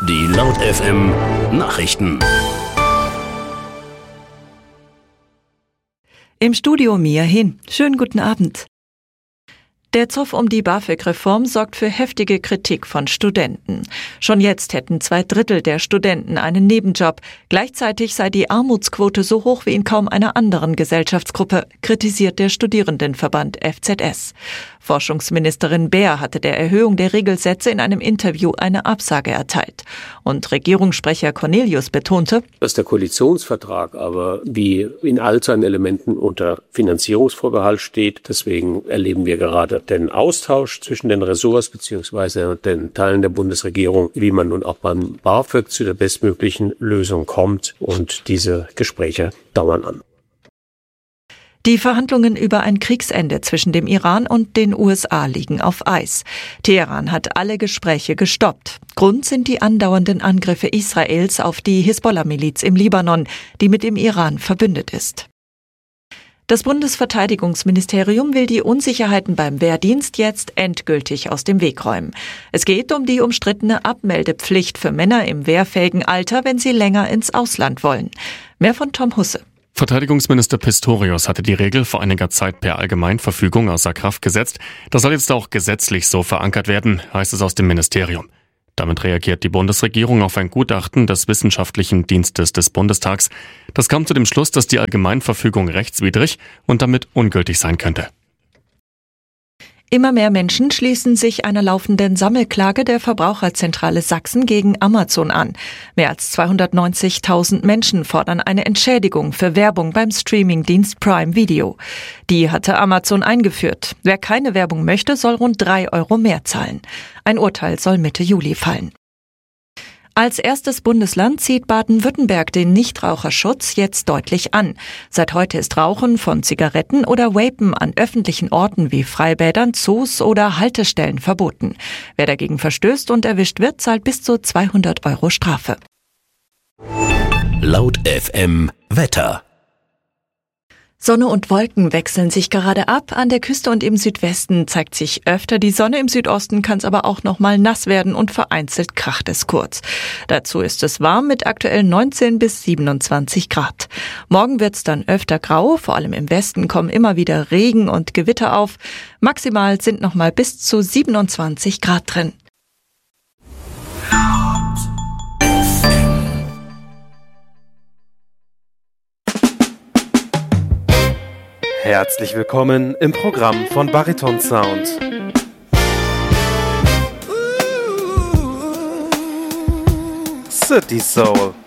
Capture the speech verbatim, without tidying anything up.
Die Laut F M Nachrichten. Im Studio Mia Hin. Schönen guten Abend. Der Zoff um die BAföG-Reform sorgt für heftige Kritik von Studenten. Schon jetzt hätten zwei Drittel der Studenten einen Nebenjob. Gleichzeitig sei die Armutsquote so hoch wie in kaum einer anderen Gesellschaftsgruppe, kritisiert der Studierendenverband F Z S. Forschungsministerin Beer hatte der Erhöhung der Regelsätze in einem Interview eine Absage erteilt. Und Regierungssprecher Cornelius betonte, dass der Koalitionsvertrag aber wie in all seinen Elementen unter Finanzierungsvorbehalt steht. Deswegen erleben wir gerade den Austausch zwischen den Ressorts bzw. den Teilen der Bundesregierung, wie man nun auch beim BAföG zu der bestmöglichen Lösung kommt. Und diese Gespräche dauern an. Die Verhandlungen über ein Kriegsende zwischen dem Iran und den U S A liegen auf Eis. Teheran hat alle Gespräche gestoppt. Grund sind die andauernden Angriffe Israels auf die Hisbollah-Miliz im Libanon, die mit dem Iran verbündet ist. Das Bundesverteidigungsministerium will die Unsicherheiten beim Wehrdienst jetzt endgültig aus dem Weg räumen. Es geht um die umstrittene Abmeldepflicht für Männer im wehrfähigen Alter, wenn sie länger ins Ausland wollen. Mehr von Tom Husse. Verteidigungsminister Pistorius hatte die Regel vor einiger Zeit per Allgemeinverfügung außer Kraft gesetzt. Das soll jetzt auch gesetzlich so verankert werden, heißt es aus dem Ministerium. Damit reagiert die Bundesregierung auf ein Gutachten des Wissenschaftlichen Dienstes des Bundestags. Das kam zu dem Schluss, dass die Allgemeinverfügung rechtswidrig und damit ungültig sein könnte. Immer mehr Menschen schließen sich einer laufenden Sammelklage der Verbraucherzentrale Sachsen gegen Amazon an. Mehr als zweihundertneunzigtausend Menschen fordern eine Entschädigung für Werbung beim Streamingdienst Prime Video. Die hatte Amazon eingeführt. Wer keine Werbung möchte, soll rund drei Euro mehr zahlen. Ein Urteil soll Mitte Juli fallen. Als erstes Bundesland zieht Baden-Württemberg den Nichtraucherschutz jetzt deutlich an. Seit heute ist Rauchen von Zigaretten oder Vapen an öffentlichen Orten wie Freibädern, Zoos oder Haltestellen verboten. Wer dagegen verstößt und erwischt wird, zahlt bis zu zweihundert Euro Strafe. Laut F M Wetter. Sonne und Wolken wechseln sich gerade ab. An der Küste und im Südwesten zeigt sich öfter die Sonne. Im Südosten kann es aber auch noch mal nass werden und vereinzelt kracht es kurz. Dazu ist es warm mit aktuell neunzehn bis siebenundzwanzig Grad. Morgen wird es dann öfter grau. Vor allem im Westen kommen immer wieder Regen und Gewitter auf. Maximal sind noch mal bis zu siebenundzwanzig Grad drin. Herzlich willkommen im Programm von Bariton Sound. City Soul.